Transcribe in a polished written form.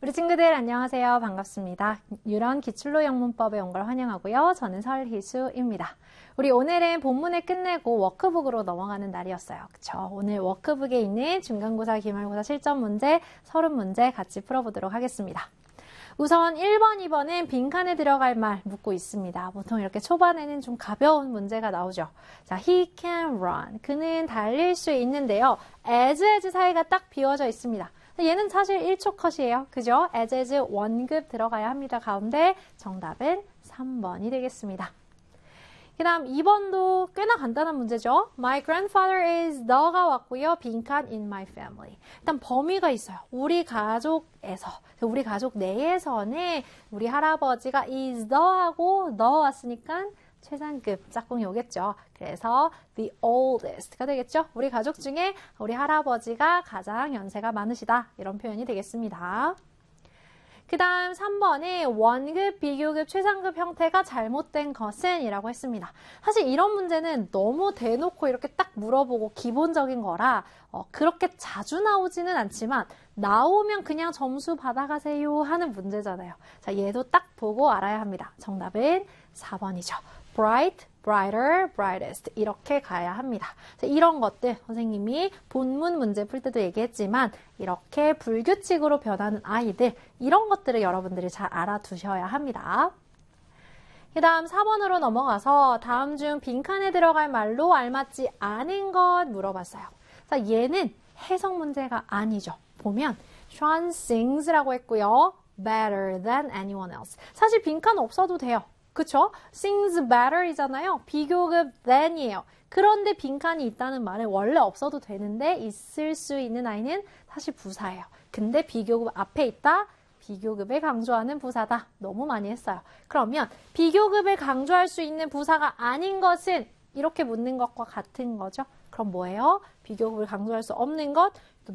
우리 친구들 안녕하세요. 반갑습니다. 유런 기출로 영문법에 온 걸 환영하고요. 저는 설희수입니다. 우리 오늘은 본문을 끝내고 워크북으로 넘어가는 날이었어요. 그쵸? 오늘 워크북에 있는 중간고사, 기말고사 실전 문제 30문제 같이 풀어보도록 하겠습니다. 우선 1번, 2번은 빈칸에 들어갈 말 묻고 있습니다. 보통 이렇게 초반에는 좀 가벼운 문제가 나오죠. 자, he can run. 그는 달릴 수 있는데요. as 사이가 딱 비워져 있습니다. 얘는 사실 1초 컷이에요. 그죠? as 원급 들어가야 합니다. 가운데 정답은 3번이 되겠습니다. 그 다음 2번도 꽤나 간단한 문제죠. My grandfather is the가 왔고요. 빈칸 in my family. 일단 범위가 있어요. 우리 가족에서, 우리 가족 내에서는 우리 할아버지가 is the 하고 the 왔으니까 최상급 짝꿍이 오겠죠. 그래서 the oldest가 되겠죠. 우리 가족 중에 우리 할아버지가 가장 연세가 많으시다. 이런 표현이 되겠습니다. 그 다음 3번에 원급, 비교급, 최상급 형태가 잘못된 것은 이라고 했습니다. 사실 이런 문제는 너무 대놓고 이렇게 딱 물어보고 기본적인 거라 그렇게 자주 나오지는 않지만 나오면 그냥 점수 받아가세요 하는 문제잖아요. 자, 얘도 딱 보고 알아야 합니다. 정답은 4번이죠. bright, brighter, brightest 이렇게 가야 합니다. 자, 이런 것들 선생님이 본문 문제 풀 때도 얘기했지만 이렇게 불규칙으로 변하는 아이들 이런 것들을 여러분들이 잘 알아두셔야 합니다. 그 다음 4번으로 넘어가서 다음 중 빈칸에 들어갈 말로 알맞지 않은 것 물어봤어요. 자, 얘는 해석 문제가 아니죠. 보면 Sean sings라고 했고요. better than anyone else. 사실 빈칸 없어도 돼요. 그쵸? sings better이잖아요. 비교급 than이에요. 그런데 빈칸이 있다는 말은 원래 없어도 되는데 있을 수 있는 아이는 사실 부사예요. 근데 비교급 앞에 있다? 비교급을 강조하는 부사다. 너무 많이 했어요. 그러면 비교급을 강조할 수 있는 부사가 아닌 것은 이렇게 묻는 것과 같은 거죠. 그럼 뭐예요? 비교급을 강조할 수 없는 것?